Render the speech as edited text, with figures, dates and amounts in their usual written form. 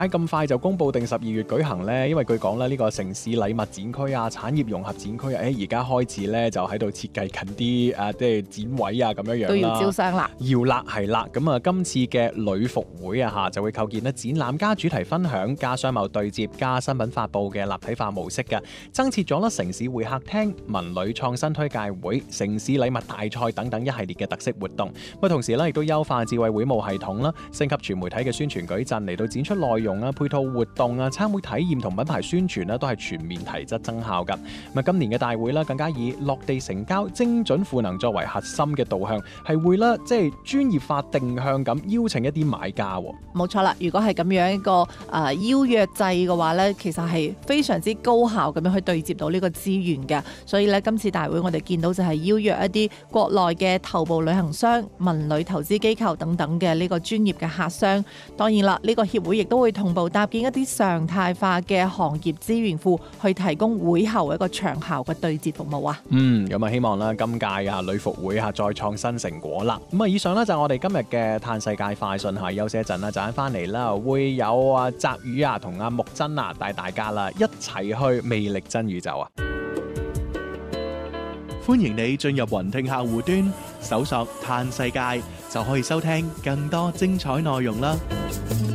咁快就公佈定12月舉行呢？因為據講咧，呢個城市禮物展區啊、產業融合展區啊，而家開始咧就喺度設計緊啲即係展位啊咁樣樣啦。 都要招商啦。 要啦，係啦。咁啊，今次嘅旅服會啊就會構建咧展覽加主題分享加商貿對接加新品發布嘅立體化模式嘅，增設咗啦城市會客廳、文旅創新推介會、城市禮物大賽等等一系列嘅特色活動。咁同時咧亦都優化智慧會務系統啦，升級全媒體嘅宣傳矩陣嚟到展出內容啊、配套活動啊、參會體驗同品牌宣傳都係全面提質增效㗎。咁今年嘅大會更加以落地成交、精準賦能作為核心嘅導向，係會即係專業化定向咁邀請一啲買家。 冇錯啦，如果係咁樣一個邀約制嘅話呢，其實係非常之高效咁樣去對接到呢個資源嘅。所以呢，今次大會我哋見到就係邀約一啲國內嘅頭部旅行商、文旅投資機構等等嘅呢個專業嘅客商。當然啦，呢個協會亦都會同步搭建一啲常態化嘅行業資源庫，去提供會後一個長效嘅對接服務啊。 咁啊，希望啦今屆旅服會再創新成果啦。咁啊，以上呢就係我哋今日嘅嘆世界快訊嚇，休息一陣啦，陣間翻嚟啦，會有澤宇同阿木真帶大家啦一齊去魅力真宇宙啊！ 歡迎你進入雲聽客戶端，搜索嘆世界就可以收聽更多精彩內容啦。